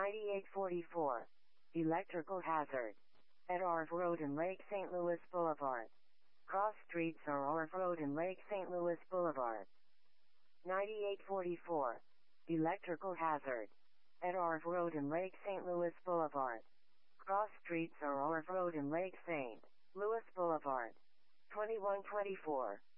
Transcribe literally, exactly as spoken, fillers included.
ninety-eight forty-four. Electrical hazard. At Orv Road and Lake Saint Louis Boulevard. Cross streets are Orv Road and Lake Saint Louis Boulevard. ninety-eight forty-four. Electrical hazard. At Orv Road and Lake Saint Louis Boulevard. Cross streets are Orv Road and Lake Saint Louis Boulevard. twenty-one twenty-four.